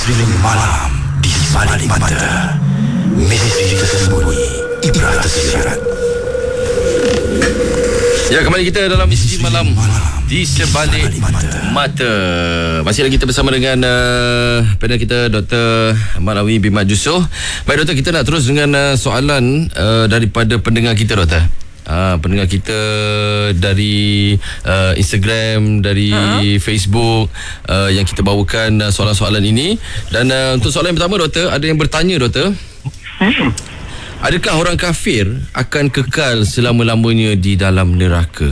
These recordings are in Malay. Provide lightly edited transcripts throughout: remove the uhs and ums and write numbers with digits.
Misteri malam di balik mata. Misteri tersembunyi, ibrah tersirat. Ya, kembali kita dalam Misteri Malam di Sebalik Mata. Masih lagi kita bersama dengan panel kita, Dr. Marawi Bin Mat Yusof. Baik Doktor, kita nak terus dengan soalan daripada pendengar kita, Doktor. Pendengar kita dari Instagram, dari Facebook, yang kita bawakan soalan-soalan ini. Dan untuk soalan yang pertama, Doktor, ada yang bertanya, Doktor, adakah orang kafir akan kekal selama-lamanya di dalam neraka?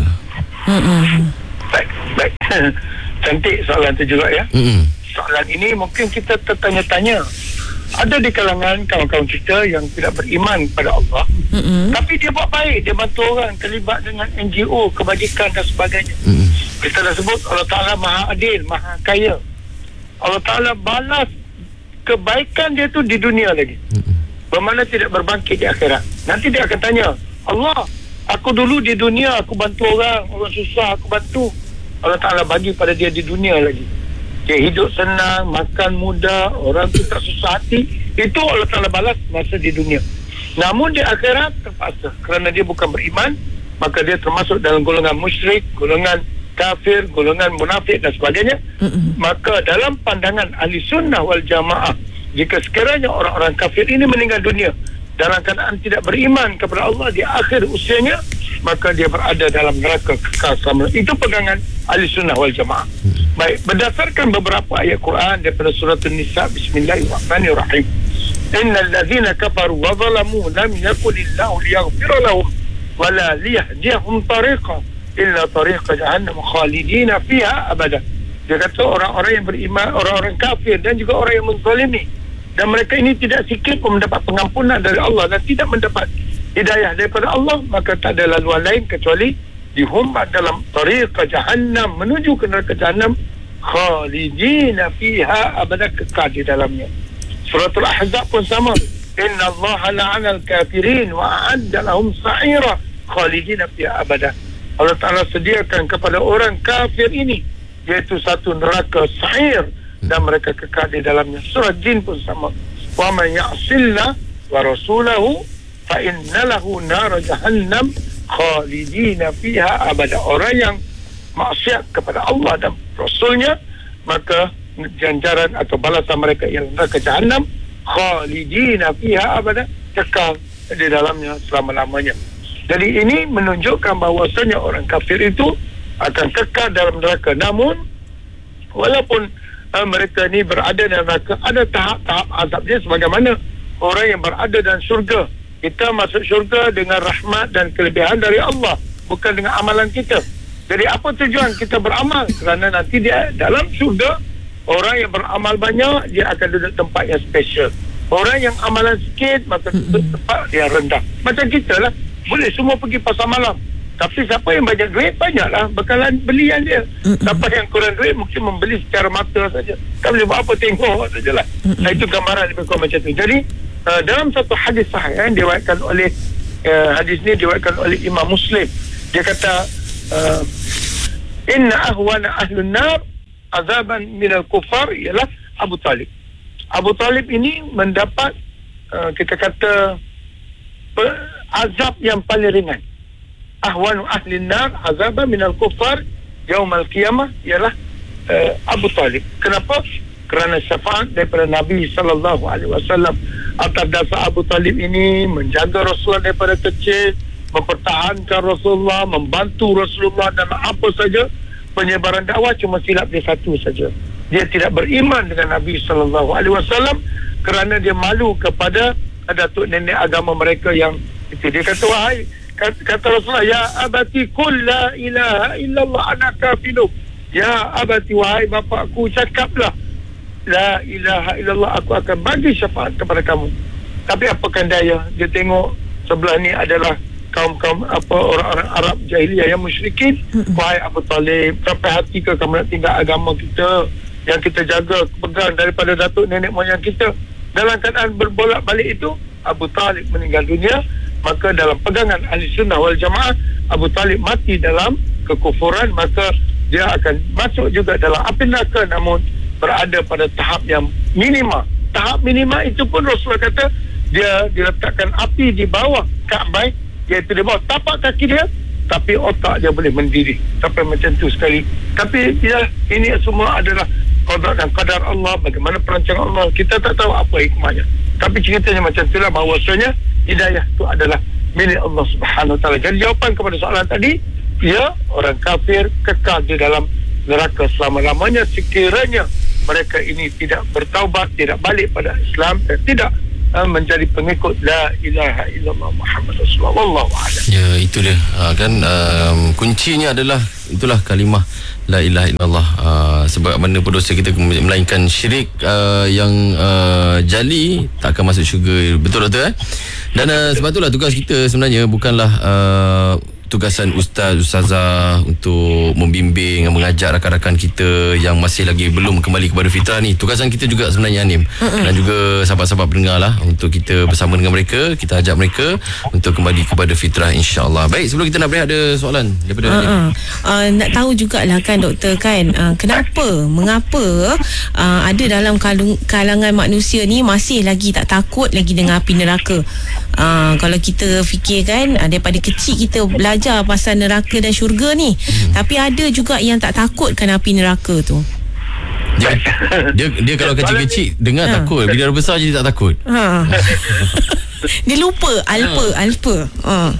Baik. Cantik soalan tu juga ya. Soalan ini mungkin kita tertanya-tanya. Ada di kalangan kawan-kawan kita yang tidak beriman pada Allah, tapi dia buat baik, dia bantu orang, terlibat dengan NGO, kebajikan dan sebagainya. Kita dah sebut Allah Ta'ala Maha Adil, Maha Kaya. Allah Ta'ala balas kebaikan dia tu di dunia lagi, bermakna tidak berbangkit di akhirat. Nanti dia akan tanya, Allah, aku dulu di dunia aku bantu orang susah aku bantu. Allah Ta'ala bagi pada dia di dunia lagi. Dia hidup senang, makan mudah, orang tu tak susah hati. Itu Allah Ta'ala balas masa di dunia. Namun di akhirat terpaksa, kerana dia bukan beriman, maka dia termasuk dalam golongan musyrik, golongan kafir, golongan munafik dan sebagainya. Maka dalam pandangan ahli sunnah wal jamaah, jika sekiranya orang-orang kafir ini meninggal dunia dalam keadaan tidak beriman kepada Allah di akhir usianya, maka dia berada dalam neraka kekal selama. Itu pegangan ahli sunnah wal jamaah. Baik, berdasarkan beberapa ayat Quran daripada surah An-Nisa, Bismillahirrahmanirrahim. Innal ladzina kafaru wa zalamu lam yakunillahu liyaghfira lahum wa la liyahdiyahum tariqan illa tariqa jahannam khalidina fiha abada. Dia kata orang-orang yang beriman, orang-orang kafir dan juga orang yang menzalimi, dan mereka ini tidak sikit pun mendapat pengampunan dari Allah dan tidak mendapat hidayah daripada Allah, maka tak ada laluan lain kecuali dihumbat dalam tariqa jahannam, menuju ke neraka jahannam, khalidina fiha abada, kekal di dalamnya. Suratul Ahzab pun sama. Inna Allah la'ana al-kafirin wa a'adda lahum sa'ira khalidina fiha abada. Allah Ta'ala sediakan kepada orang kafir ini iaitu satu neraka sa'ir, dan mereka kekal di dalamnya. Surah Jin pun sama. Wa man ya'sillah wa rasulahu fa inna lahu nar jahannam khalidina fiha abada. Orang yang maksiat kepada Allah dan Rasulnya, maka ganjaran atau balasan mereka ialah neraka jahannam khalidina fiha abada, kekal di dalamnya selama-lamanya. Jadi ini menunjukkan bahawasanya orang kafir itu akan kekal dalam neraka. Namun walaupun mereka ni berada dalam neraka, ada tahap-tahap azabnya sebagaimana orang yang berada dalam syurga. Kita masuk syurga dengan rahmat dan kelebihan dari Allah, bukan dengan amalan kita. Jadi apa tujuan kita beramal? Kerana nanti dia dalam syurga, orang yang beramal banyak, dia akan duduk tempat yang special. Orang yang amalan sikit, maka duduk tempat yang rendah. Macam kita lah, boleh semua pergi pasar malam, tapi siapa yang banyak duit, banyaklah bekalan belian dia. Siapa yang kurang duit, mungkin membeli secara mata saja. Tak boleh buat apa, tengok sajalah. Itu gambaran lebih kurang macam tu. Jadi dalam satu hadis sahih yang diriwayatkan oleh hadis ni diriwayatkan oleh Imam Muslim, dia kata inna ahwana ahlun nar azaban minal kufar ialah Abu Talib. Abu Talib ini mendapat kita kata azab yang paling ringan. Ahwanu ahlin nar azaban minal kufar yaumal qiyamah ialah Abu Talib. Kenapa? Kerana syafaat daripada Nabi SAW atas dasar Abu Talib ini menjaga Rasulullah daripada kecil, mempertahankan Rasulullah, membantu Rasulullah dalam apa saja penyebaran dakwah. Cuma silap dia satu saja, dia tidak beriman dengan Nabi SAW kerana dia malu kepada datuk nenek agama mereka yang itu. Dia kata, wahai, kata Rasulullah, ya abati qul la ilaha illallah ana kafiluk. Ya abati, wahai bapakku, cakaplah la ilaha illallah, aku akan bagi syafaat kepada kamu. Tapi apakan daya, dia tengok sebelah ni adalah kaum-kaum orang-orang Arab jahiliyah yang musyrikin. Wahai Abu Talib, sampai hati ke kamu nak tinggal agama kita yang kita jaga, pegang daripada datuk nenek moyang kita? Dalam keadaan berbolak-balik itu, Abu Talib meninggal dunia. Maka dalam pegangan ahli sunnah wal jamaah, Abu Talib mati dalam kekufuran, maka dia akan masuk juga dalam api neraka, namun berada pada tahap yang minima. Tahap minima itu pun Rasulullah kata dia diletakkan api di bawah Kaabah, iaitu di bawah tapak kaki dia, tapi otak dia boleh mendidih sampai macam tu sekali. Tapi ya, ini semua adalah qada dan qadar Allah, bagaimana perancangan Allah. Kita tak tahu apa hikmahnya, tapi ceritanya macam itulah, bahawasanya hidayah itu adalah milik Allah Subhanahu Wa Taala. Jadi jawapan kepada soalan tadi, ya, orang kafir kekal di dalam neraka selama-lamanya sekiranya mereka ini tidak bertaubat, tidak balik pada Islam dan tidak menjadi pengikut la ilaha illallah Muhammad Rasulullah. Wallahu a'lam. Ya, itu dia. Kan kuncinya adalah itulah kalimah la ilaha illallah. Sebab mana pun dosa kita melainkan syirik yang jali tak akan masuk syurga. Betul doktor? Dan sebab itulah tugas kita sebenarnya bukanlah tugasan ustazah untuk membimbing, mengajar rakan-rakan kita yang masih lagi belum kembali kepada fitrah ni. Tugasan kita juga sebenarnya Anim, dan juga sahabat-sahabat pendengar lah, untuk kita bersama dengan mereka, kita ajak mereka untuk kembali kepada fitrah, insya-Allah. Baik, sebelum kita nak berehat, ada soalan daripada Anim. Nak tahu jugalah kan doktor kan, mengapa ada dalam kalangan manusia ni masih lagi tak takut lagi dengan api neraka. Kalau kita fikirkan daripada kecil kita belajar pasal neraka dan syurga ni, tapi ada juga yang tak takut kan api neraka tu. Dia kalau kecil-kecil dengar takut, bila dah besar jadi tak takut. Dia lupa alpa.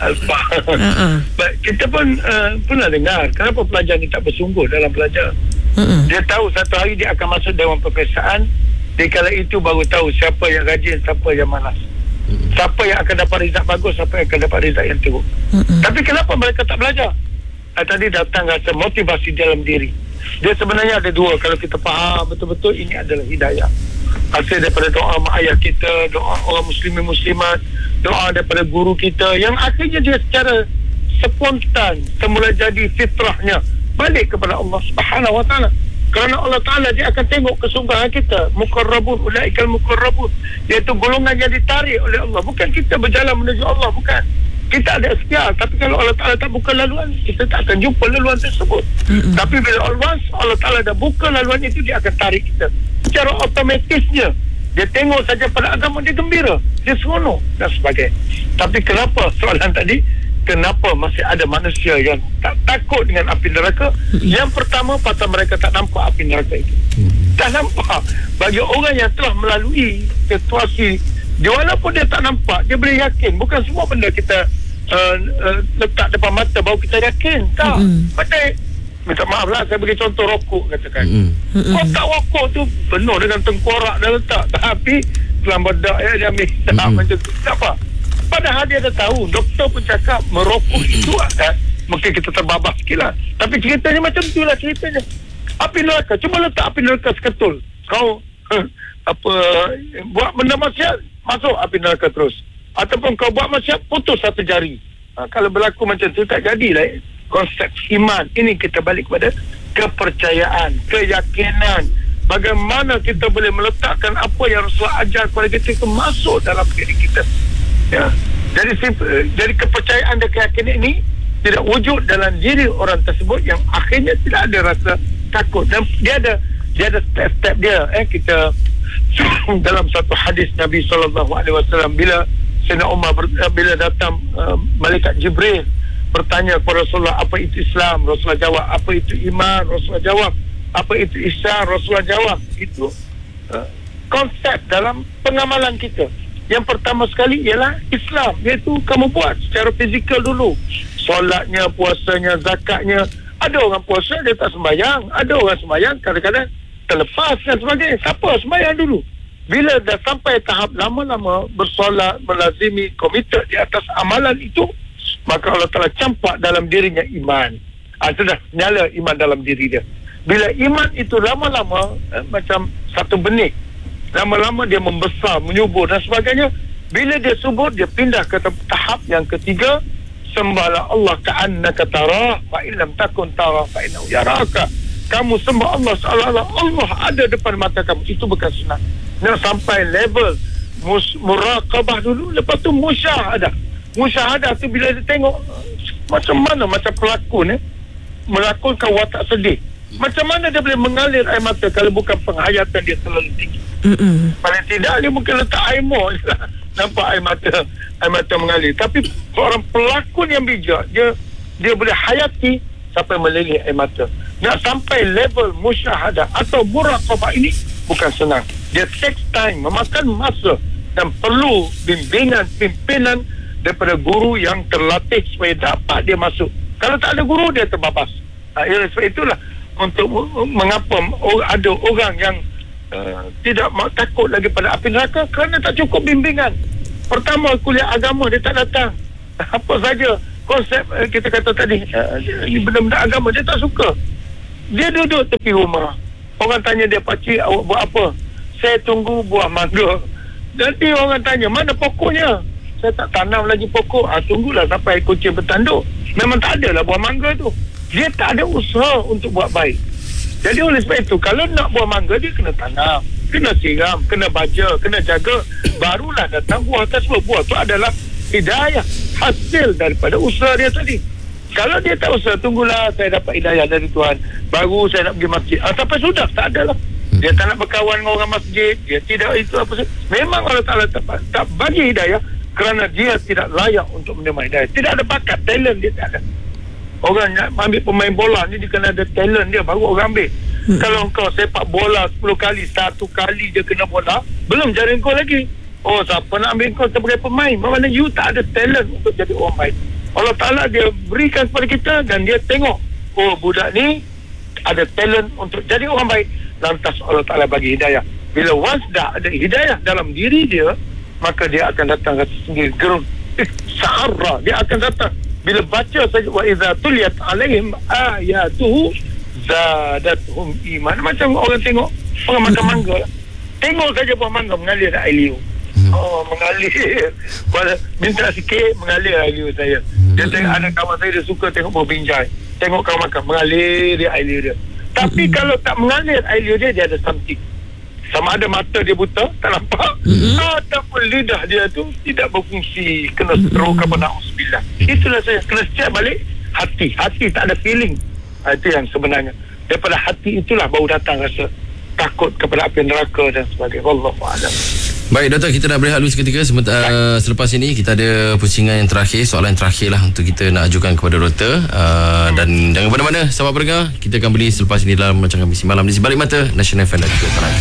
Kita pun pernah dengar kenapa pelajar ni tak bersungguh dalam belajar. Dia tahu satu hari dia akan masuk Dewan Perpesaan. Di kala itu baru tahu siapa yang rajin, siapa yang malas, siapa yang akan dapat result bagus, siapa yang akan dapat result yang teruk. Tapi kenapa mereka tak belajar? Tadi datang rasa motivasi dalam diri. Dia sebenarnya ada dua. Kalau kita faham betul-betul, ini adalah hidayah, hasil daripada doa mak ayah kita, doa orang muslimin muslimat, doa daripada guru kita, yang akhirnya dia secara spontan semula jadi fitrahnya balik kepada Allah Subhanahu Wa Taala. Kerana Allah Ta'ala dia akan tengok kesungguhan kita. Muqarrabun, ulaikal muqarrabun, iaitu golongan yang ditarik oleh Allah. Bukan kita berjalan menuju Allah, bukan. Kita ada ikhtiar, tapi kalau Allah Ta'ala tak buka laluan, kita tak akan jumpa laluan tersebut. Tapi bila Allah Ta'ala dah buka laluan itu, dia akan tarik kita secara otomatisnya. Dia tengok saja pada agama, dia gembira, dia seronok dan sebagainya. Tapi kenapa, soalan tadi, kenapa masih ada manusia yang tak takut dengan api neraka? Yang pertama, pasal mereka tak nampak api neraka itu. Tak nampak. Bagi orang yang telah melalui situasi, dia walaupun dia tak nampak, dia boleh yakin. Bukan semua benda kita letak depan mata baru kita yakin. Tak. Betul. Minta maaf lah, saya bagi contoh rokok katakan. Kotak rokok tu penuh dengan tengkorak dah letak, tapi dalam bedak dia ambil macam tu. Tak apa. Padahal dia dah tahu, doktor pun cakap merokok itu mungkin kita terbabas sikit lah. Tapi ceritanya macam tu lah ceritanya. Api neraka, cuba letak api neraka seketul. Kau buat benda maksiat, masuk api neraka terus. Ataupun kau buat maksiat, putus satu jari. Kalau berlaku macam tu, tak jadilah konsep iman. Ini kita balik kepada kepercayaan, keyakinan. Bagaimana kita boleh meletakkan apa yang Rasulullah ajar kepada kita itu masuk dalam diri kita. Ya. Jadi kepercayaan dan keyakinan ini tidak wujud dalam diri orang tersebut, yang akhirnya tidak ada rasa takut. Dan dia ada step-step dia. Kita dalam satu hadis Nabi SAW, bila Sayyidina Umar bila datang malaikat Jibril bertanya kepada Rasulullah, apa itu Islam? Rasulullah jawab, apa itu iman? Rasulullah jawab, apa itu ihsan? Rasulullah jawab. Itu konsep dalam pengamalan kita. Yang pertama sekali ialah Islam, iaitu kamu buat secara fizikal dulu. Solatnya, puasanya, zakatnya. Ada orang puasa dia tak sembahyang, ada orang sembahyang kadang-kadang terlepas dan sebagainya. Siapa sembahyang dulu? Bila dah sampai tahap lama-lama bersolat, melazimi, komited di atas amalan itu, maka Allah Ta'ala campak dalam dirinya iman. Sudah nyala iman dalam diri dia. Bila iman itu lama-lama macam satu benih, lama-lama dia membesar, menyubur dan sebagainya. Bila dia subur, dia pindah ke tahap yang ketiga, sembahlah Allah ka'annaka tarah fa illam takun tarah fa innahu yaraka. Kamu sembah Allah seolah-olah Allah ada depan mata kamu. Itu bukan senang. Nak sampai level muraqabah dulu, lepas tu musyahadah. Musyahadah tu bila dia tengok macam mana, macam pelakon melakonkan watak sedih. Macam mana dia boleh mengalir air mata kalau bukan penghayatan dia terlalu tinggi? Paling tidak dia mungkin letak air more je lah. Nampak air mata mengalir. Tapi seorang pelakon yang bijak, dia boleh hayati sampai meleleh air mata. Nak sampai level musyahadah atau muraqabah ini bukan senang. Dia takes time, memakan masa dan perlu bimbingan, pimpinan daripada guru yang terlatih supaya dapat dia masuk. Kalau tak ada guru, dia terbabas. Sebab itulah untuk mengapa ada orang yang tidak takut lagi pada api neraka kerana tak cukup bimbingan. Pertama, kuliah agama dia tak datang. Apa saja konsep kita kata tadi, ini benda-benda agama dia tak suka. Dia duduk tepi rumah, orang tanya dia, "Pakcik, awak buat apa?" "Saya tunggu buah mangga." Nanti orang tanya, "Mana pokoknya?" "Saya tak tanam lagi pokok." Tunggulah sampai kucing bertanduk. Memang tak ada lah buah mangga tu. Dia tak ada usaha untuk buat baik. Jadi oleh sebab itu, kalau nak buah mangga, dia kena tanam, kena siram, kena baja, kena jaga, barulah datang buah tersebut. Buah tu adalah hidayah, hasil daripada usaha dia tadi. Kalau dia tak usaha, tunggulah saya dapat hidayah dari Tuhan, baru saya nak pergi masjid. Sampai sudah, tak ada lah. Dia tak nak berkawan dengan orang masjid, dia tidak itu apa saja. Memang Allah Ta'ala tak bagi hidayah kerana dia tidak layak untuk menerima hidayah. Tidak ada bakat, talent dia tak ada. Orang nak ambil pemain bola ni, dia kena ada talent dia, baru orang ambil. Kalau kau sepak bola 10 kali, 1 kali dia kena bola, belum jaring kau lagi. Siapa nak ambil kau sebagai pemain? Maksudnya you tak ada talent untuk jadi orang baik. Allah Ta'ala dia berikan kepada kita dan dia tengok, budak ni ada talent untuk jadi orang baik. Lantas Allah Ta'ala bagi hidayah. Bila once dah ada hidayah dalam diri dia, maka dia akan datang rasa sendiri gerun, sa'arra, dia akan datang. Bila baca saja, wa idza tuliyat alaihim ayatuhu zadatuhum iman. Macam orang tengok orang makan mangga, tengok saja buah mangga mengalir air liur. Mengalir. Minta sikit, mengalir air liur saya. Dia tengok ada kawan saya, dia suka tengok buah binjai. Tengok kawan makan, mengalir dia air liur dia. Tapi kalau tak mengalir air liur dia ada something. Sama ada mata dia buta, tak nampak, ataupun lidah dia tu tidak berfungsi, kena stroke apa, na'udzubillah. Itulah saya kena check balik hati. Hati tak ada feeling. Itu yang sebenarnya. Daripada hati itulah baru datang rasa takut kepada api neraka dan sebagainya. Wallahu a'lam. Baik doktor, kita nak berehat dulu seketika. Selepas ini kita ada pusingan yang terakhir, soalan yang terakhir lah untuk kita nak ajukan kepada doktor. Dan jangan mana-mana sahabat pendengar, kita akan beli selepas ini dalam rancangan Misi Malam di Sebalik Mata National FM dan juga